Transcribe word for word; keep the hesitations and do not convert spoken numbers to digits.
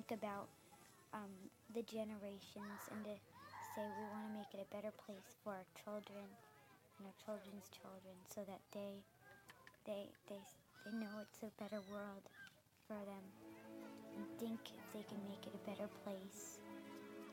think about um, the generations and to say we want to make it a better place for our children and our children's children so that they they they they know it's a better world for them and think if they can make it a better place